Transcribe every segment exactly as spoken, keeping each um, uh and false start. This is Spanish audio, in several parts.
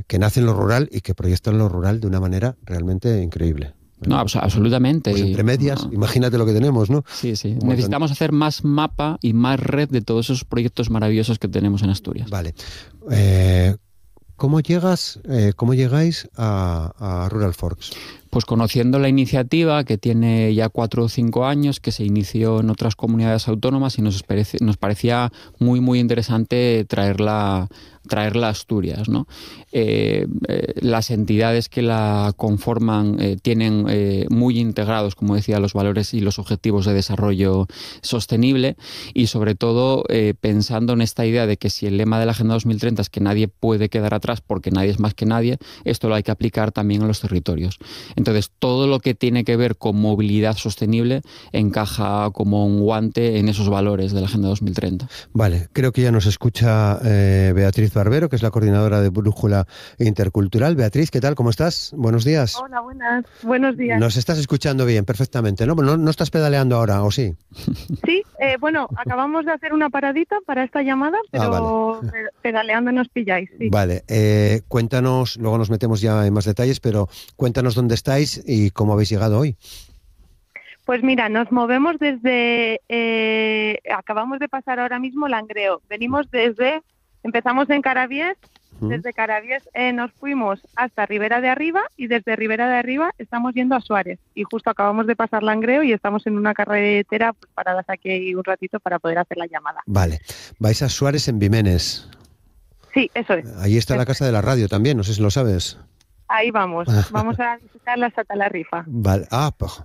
que nace en lo rural y que proyecta en lo rural de una manera realmente increíble. No, absolutamente. Pues entre medias, no. Imagínate lo que tenemos, ¿no? Sí, sí. Un Necesitamos montón. hacer más mapa y más red de todos esos proyectos maravillosos que tenemos en Asturias. Vale. Eh, ¿Cómo llegas, eh, cómo llegáis a, a Rural Forks? Pues conociendo la iniciativa, que tiene ya cuatro o cinco años, que se inició en otras comunidades autónomas y nos, parece, nos parecía muy, muy interesante traerla, traerla a Asturias, ¿no? Eh, eh, las entidades que la conforman eh, tienen eh, muy integrados, como decía, los valores y los objetivos de desarrollo sostenible y, sobre todo, eh, pensando en esta idea de que si el lema de la Agenda dos mil treinta es que nadie puede quedar atrás porque nadie es más que nadie, esto lo hay que aplicar también a los territorios. Entonces, todo lo que tiene que ver con movilidad sostenible encaja como un guante en esos valores de la Agenda dos mil treinta. Vale, creo que ya nos escucha eh, Beatriz Barbero, que es la coordinadora de Brújula Intercultural. Beatriz, ¿qué tal? ¿Cómo estás? Buenos días. Hola, buenas. Buenos días. Nos estás escuchando bien, perfectamente, ¿no? No, no estás pedaleando ahora, ¿o sí? Sí, eh, bueno, acabamos de hacer una paradita para esta llamada, pero ah, vale. pedaleando nos pilláis. Sí. Vale, eh, cuéntanos, luego nos metemos ya en más detalles, pero cuéntanos dónde estáis y cómo habéis llegado hoy. Pues mira, nos movemos desde, eh, acabamos de pasar ahora mismo Langreo, venimos desde, empezamos en Carabies, uh-huh. desde Carabies eh, nos fuimos hasta Ribera de Arriba y desde Ribera de Arriba estamos yendo a Suárez y justo acabamos de pasar Langreo y estamos en una carretera pues, paradas aquí un ratito para poder hacer la llamada. Vale, vais a Suárez en Vimenes. Sí, eso es. Ahí está eso la casa es. de la radio también, no sé si lo sabes. Ahí vamos, vamos a visitar la Sata la Rifa. Vale, ah, pues,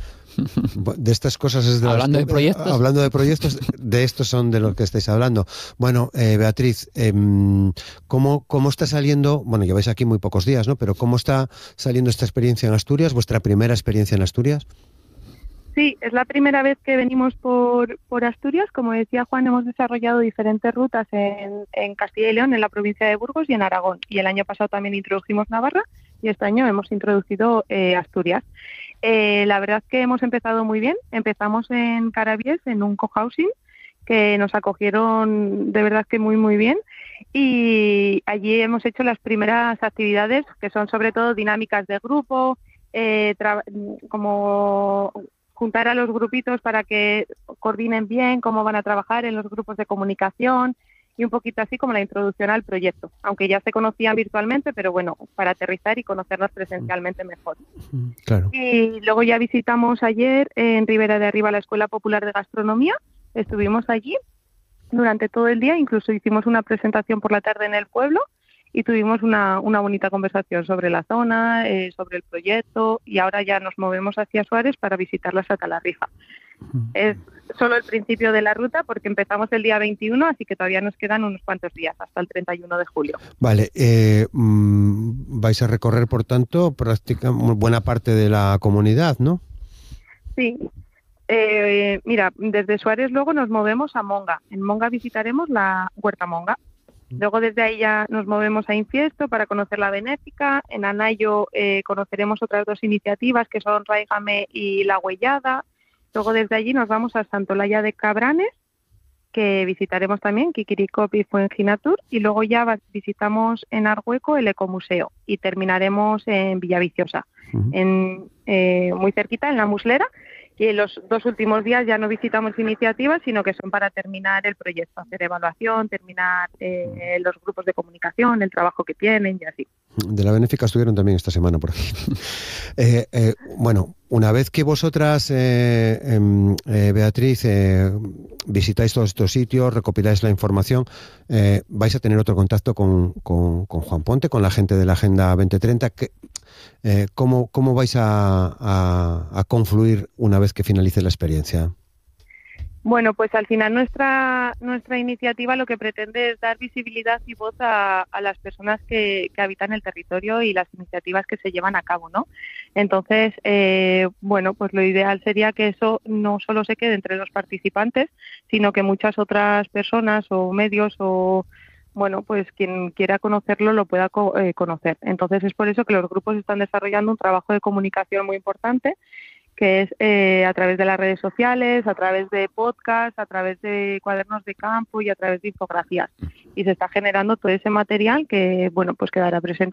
de estas cosas es de hablando las, de proyectos. Hablando de proyectos, de estos son de los que estáis hablando. Bueno, eh, Beatriz, eh, ¿cómo, ¿cómo está saliendo? Bueno, lleváis aquí muy pocos días, ¿no? Pero ¿cómo está saliendo esta experiencia en Asturias? ¿Vuestra primera experiencia en Asturias? Sí, es la primera vez que venimos por, por Asturias. Como decía Juan, hemos desarrollado diferentes rutas en, en Castilla y León, en la provincia de Burgos y en Aragón. Y el año pasado también introdujimos Navarra y este año hemos introducido eh, Asturias. Eh, la verdad es que hemos empezado muy bien. Empezamos en Carabies, en un cohousing, que nos acogieron de verdad que muy, muy bien. Y allí hemos hecho las primeras actividades, que son sobre todo dinámicas de grupo, eh, tra- como... juntar a los grupitos para que coordinen bien cómo van a trabajar en los grupos de comunicación y un poquito así como la introducción al proyecto, aunque ya se conocían virtualmente, pero bueno, para aterrizar y conocernos presencialmente mejor. Claro. Y luego ya visitamos ayer en Ribera de Arriba la Escuela Popular de Gastronomía, estuvimos allí durante todo el día, incluso hicimos una presentación por la tarde en el pueblo y tuvimos una, una bonita conversación sobre la zona, eh, sobre el proyecto y ahora ya nos movemos hacia Suárez para visitar la Sata la Rifa. Uh-huh. Es solo el principio de la ruta porque empezamos el día veintiuno, así que todavía nos quedan unos cuantos días hasta el treinta y uno de julio. Vale, eh, mmm, vais a recorrer por tanto prácticamente buena parte de la comunidad, ¿no? Sí. Eh, mira, desde Suárez luego nos movemos a Monga. En Monga visitaremos la Huerta Monga. Luego desde ahí ya nos movemos a Infiesto para conocer la Benéfica. En Anayo eh, conoceremos otras dos iniciativas que son Raígame y La Huellada. Luego desde allí nos vamos a Santolaya de Cabranes, que visitaremos también, Kikirikop y Fuenginatur. Y luego ya visitamos en Argüeco el Ecomuseo y terminaremos en Villaviciosa, uh-huh. en, eh, muy cerquita, en La Muslera. Y en los dos últimos días ya no visitamos iniciativas, sino que son para terminar el proyecto, hacer evaluación, terminar eh, los grupos de comunicación, el trabajo que tienen y así. De la Benéfica estuvieron también esta semana por aquí. eh, eh, bueno, una vez que vosotras, eh, eh, Beatriz, eh, visitáis todos estos sitios, recopiláis la información, eh, vais a tener otro contacto con, con, con Juan Ponte, con la gente de la Agenda veinte treinta. Que, eh, ¿cómo, ¿Cómo vais a, a, a confluir una vez que finalice la experiencia? Bueno, pues al final nuestra nuestra iniciativa lo que pretende es dar visibilidad y voz a, a las personas que, que habitan el territorio y las iniciativas que se llevan a cabo, ¿no? Entonces, eh, bueno, pues lo ideal sería que eso no solo se quede entre los participantes, sino que muchas otras personas o medios o, bueno, pues quien quiera conocerlo lo pueda co- eh, conocer. Entonces es por eso que los grupos están desarrollando un trabajo de comunicación muy importante, que es eh, a través de las redes sociales, a través de podcasts, a través de cuadernos de campo y a través de infografías. Y se está generando todo ese material que, bueno, pues quedará presente